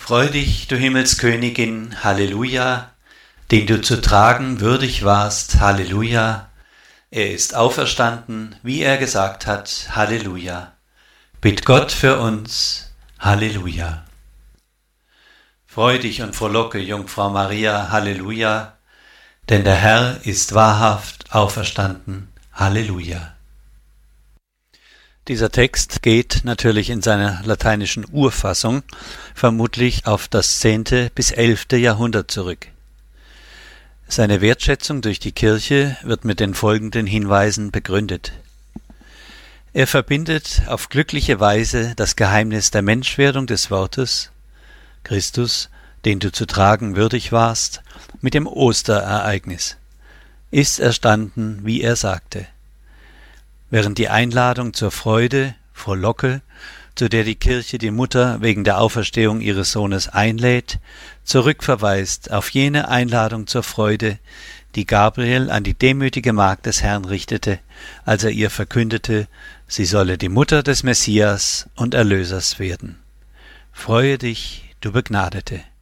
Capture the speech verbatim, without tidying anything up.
Freu dich, du Himmelskönigin, Halleluja, den du zu tragen würdig warst, Halleluja. Er ist auferstanden, wie er gesagt hat, Halleluja. Bitt Gott für uns, Halleluja. Freu dich und frohlocke, Jungfrau Maria, Halleluja, denn der Herr ist wahrhaft auferstanden, Halleluja. Dieser Text geht natürlich in seiner lateinischen Urfassung vermutlich auf das zehnte bis elfte Jahrhundert zurück. Seine Wertschätzung durch die Kirche wird mit den folgenden Hinweisen begründet. Er verbindet auf glückliche Weise das Geheimnis der Menschwerdung des Wortes, Christus, den du zu tragen würdig warst, mit dem Osterereignis. Ist erstanden, wie er sagte. Während die Einladung zur Freude, Frohlocke, zu der die Kirche die Mutter wegen der Auferstehung ihres Sohnes einlädt, zurückverweist auf jene Einladung zur Freude, die Gabriel an die demütige Magd des Herrn richtete, als er ihr verkündete, sie solle die Mutter des Messias und Erlösers werden. Freue dich, du Begnadete!